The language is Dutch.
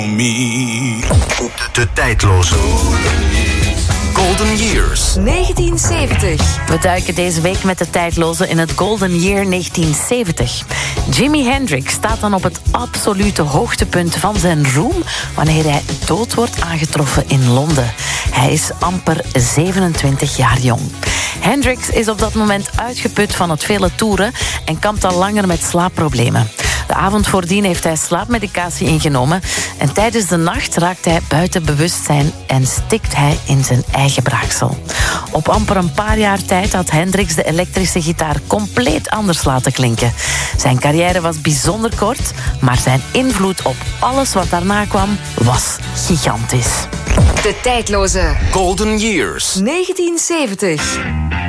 De tijdloze Golden Years. 1970. We duiken deze week met de tijdloze in het Golden Year 1970. Jimi Hendrix staat dan op het absolute hoogtepunt van zijn roem wanneer hij dood wordt aangetroffen in Londen. Hij is amper 27 jaar jong. Hendrix is op dat moment uitgeput van het vele toeren en kampt al langer met slaapproblemen. De avond voordien heeft hij slaapmedicatie ingenomen en tijdens de nacht raakt hij buiten bewustzijn en stikt hij in zijn eigen braaksel. Op amper een paar jaar tijd had Hendrix de elektrische gitaar compleet anders laten klinken. Zijn carrière was bijzonder kort, maar zijn invloed op alles wat daarna kwam was gigantisch. De tijdloze Golden Years. 1970.